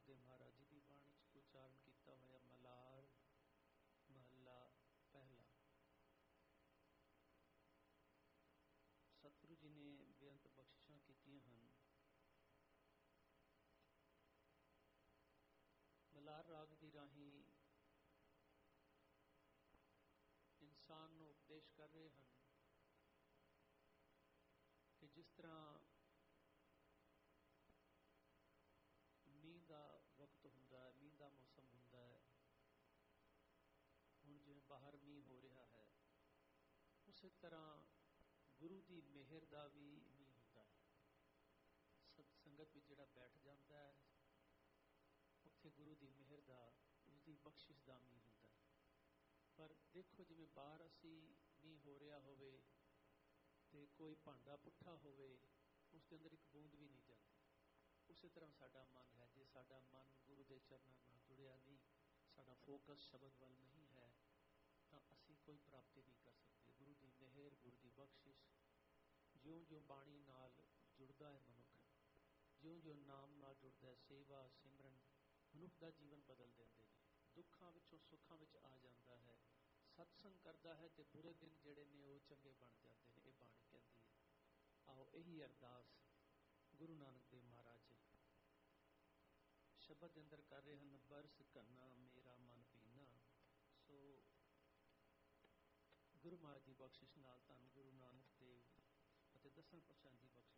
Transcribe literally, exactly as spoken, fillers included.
देव महाराज जी की बाणी च उच्चारण किया होया मलार महला पहला। सतगुरु जी ने बेअंत बख्शिशां कीतियां हन। मलार राग की राही इंसान को उपदेश कर रहे हैं कि जिस तरह मीह का वक्त हुंदा है, मीह का मौसम हुंदा है, हुण जिवें बाहर मीह हो रहा है, उस तरह गुरु की मेहर का भी मीह हुंदा है। सत्संगत में जिहड़ा बैठ जाता है उत्थे गुरु की मेहर का, उसकी बख्शिश का मीह हुंदा है। पर देखो जिवें बाहर असी मीह हो रहा होवे ते कोई भांडा पुट्ठा होवे, उसके अंदर एक बूंद भी नहीं जाती। उसी तरह साडा मन है, जे साडा मन गुरु के चरणों नाल जुड़िया नहीं, साडा फोकस शब्द वाल नहीं है, तो असी कोई प्राप्ति नहीं कर सकते। गुरु की मेहर, गुरु की बख्शिश, ज्यों ज्यों बाणी नाल जुड़ता है मनुख, ज्यों ज्यों नाम नाल जुड़ता है, सेवा सिमरन मनुख का जीवन बदल देंदे ने। दुखों विचों सुखां विच आ जाता है, सत्संग करता है तो बुरे दिन जिहड़े ने वो चंगे बन जाते हैं। ये बाणी कहती है। आओ यही अरदास गुरु नानक देव महाराज शब्द के अंदर कर रहे हैं। बरस कन्ना मेरा मन पीना। सो गुरु महाराज की बख्शिश नाल धन गुरु नानक देव अते दसन पातशाह की बख्शिश